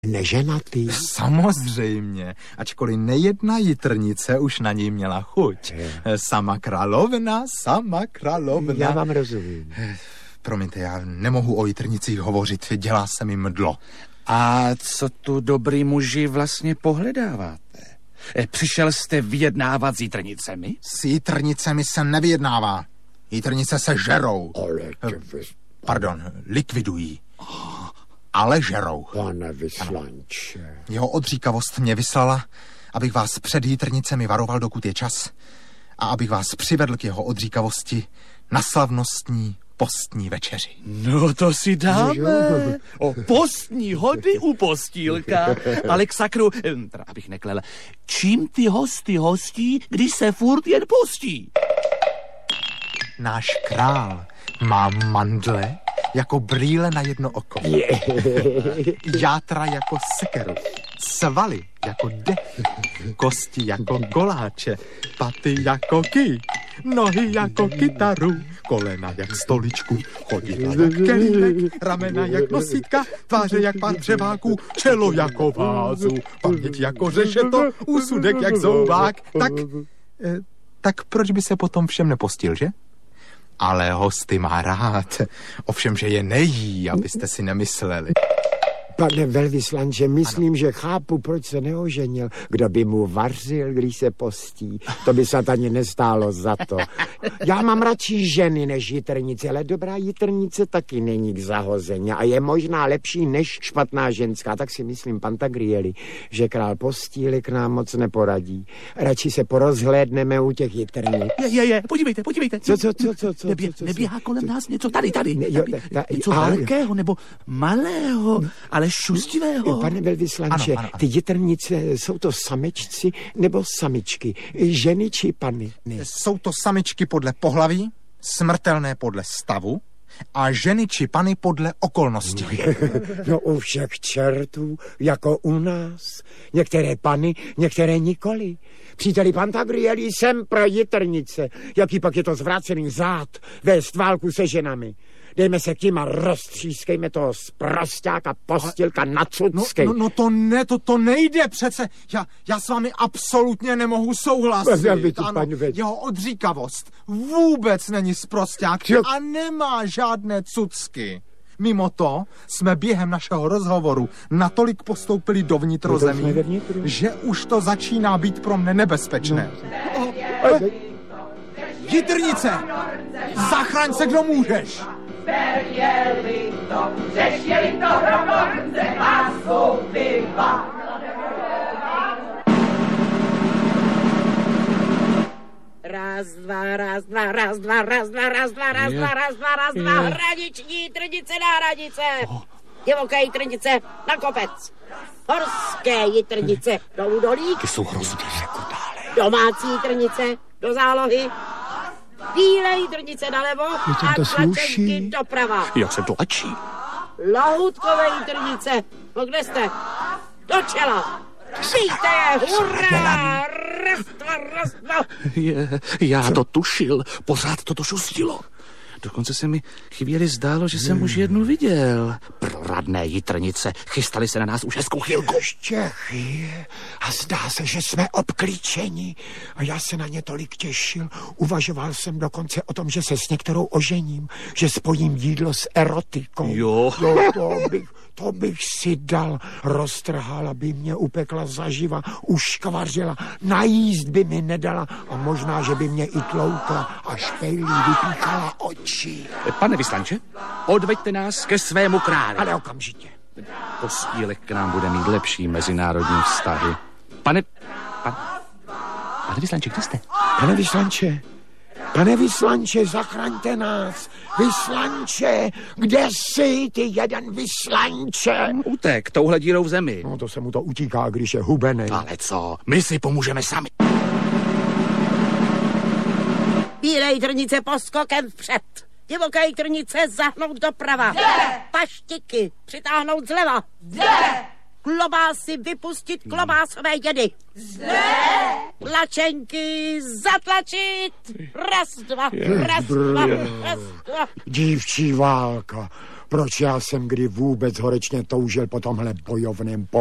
neženatý? Samozřejmě, ačkoliv nejedna jitrnice už na něj měla chuť. Sama královna. Já vám rozumím. Promiňte, já nemohu o jitrnicích hovořit, dělá se mi mdlo. A co tu dobrý muži vlastně pohledáváte? Přišel jste vyjednávat s jitrnicemi? S jitrnicemi se nevyjednává. Jitrnice se žerou. Likvidují. Ale žerou. Pane vyslanče. Jeho odříkavost mě vyslala, abych vás před jitrnicemi varoval, dokud je čas, a abych vás přivedl k jeho odříkavosti na slavnostní postní večeři. No to si dáme. O postní hody u postýlka. Ale k sakru, abych neklel, čím ty hosty hostí, když se furt jen postí? Náš král má mandle jako brýle na jedno oko. Játra jako sekeru. Svaly jako dech. Kosti jako koláče. Paty jako kij. Nohy jako kytaru. Kolena jak stoličku. Chodidla jak kelímek. Ramena jak nosítka. Tváře jak pár dřeváků. Čelo jako vázu. Paměť jako řešeto. Úsudek jak zoubák. Tak proč by se potom všem nepostil, že? Ale hosty má rád. Ovšem, že je nejí, abyste si nemysleli. Pane velvyslanče, myslím, že chápu, proč se neoženil. Kdo by mu vařil, když se postí? To by se ani nestálo za to. Já mám radši ženy než jitrnice, ale dobrá jitrnice taky není k zahození a je možná lepší než špatná ženská. Tak si myslím, Pantagrieli, že král Postýlek nám moc neporadí. Radši se porozhlédneme u těch jitrnic. Podívejte. Co? Neběhá kolem nás něco tady. Něco velkého nebo malého, ale šustivého. Pane velvyslanče, ano. ty jitrnice, jsou to samečci nebo samičky? Ženy či panny? Jsou to samičky podle pohlaví, smrtelné podle stavu a ženy či pany podle okolností. No u všech čertů, jako u nás. Některé pany, některé nikoli. Příteli Pantagrieli, jsem pro jitrnice. Jaký pak je to zvrácený zád vést válku se ženami. Dejme se k tím a roztřískejme toho sprosťáka Postýlka na cuckej. To nejde přece. Já s vámi absolutně nemohu souhlasit. Jeho odříkavost vůbec není sprosťák a nemá žádné cucky. Mimo to jsme během našeho rozhovoru natolik postoupili do vnitrozemí, že už to začíná být pro mne nebezpečné. Jitrnice! Zachraň se, kdo můžeš! Verjeli to, řešili to hromorce a soupiva. Raz, dva, hraniční jitrnice na hranice. Divoké jitrnice na kopec. Horské jitrnice do údolí. Ty jsou hrozně řeku dále. Domácí jitrnice do zálohy. Bílé jitrnice nalevo a tlačenky doprava. Jak se tlačí? Lahůdkové jitrnice. No kde jste? Do čela. Přijďte je, hurá! Raz, dva. Já to tušil, pořád to šustilo. Dokonce se mi chvíli zdálo, že jsem už jednu viděl. Proradné jitrnice chystali se na nás už hezkou chvilku. Ještě a zdá se, že jsme obklíčeni. A já se na ně tolik těšil. Uvažoval jsem dokonce o tom, že se s některou ožením, že spojím jídlo s erotikou. Jo. To bych si dal. Roztrhala by mě, upekla zaživa, uškvařila, najíst by mi nedala a možná, že by mě i tloukla a špejlí vypíchala oči. Pane vyslanče, odveďte nás ke svému králi. Ale okamžitě. Postýlek k nám bude mít lepší mezinárodní vztahy. Pane vyslanče, kde jste? Pane vyslanče, zachraňte nás. Vyslanče, kde jsi, ty jeden vyslanče? Utek, touhle dírou v zemi. No to se mu to utíká, když je hubenej. Ale co, my si pomůžeme sami. Bílé jitrnice poskokem vpřed. Divoké jitrnice zahnout doprava. Paštiky přitáhnout zleva. Klobásy vypustit klobásové jedy. Tlačenky zatlačit. Raz, dva. Dívčí válka. Proč já jsem kdy vůbec horečně toužil po tomhle bojovném